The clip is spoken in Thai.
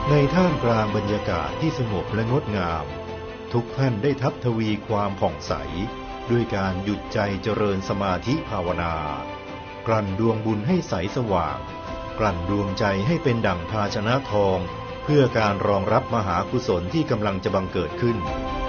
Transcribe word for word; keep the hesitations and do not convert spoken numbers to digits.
ในท่ามกลางบรรยากาศที่สงบและงดงามทุกท่านได้ทับทวีความผ่องใสด้วยการหยุดใจเจริญสมาธิภาวนากลั่นดวงบุญให้ใสสว่างกลั่นดวงใจให้เป็นดั่งภาชนะทองเพื่อการรองรับมหากุศลที่กำลังจะบังเกิดขึ้น